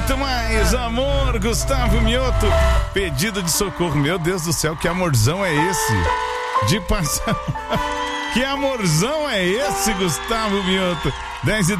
muito mais amor, Gustavo Mioto. Pedido de socorro, meu Deus do céu, que amorzão é esse? De passar. Que amorzão é esse, Gustavo Mioto? 10h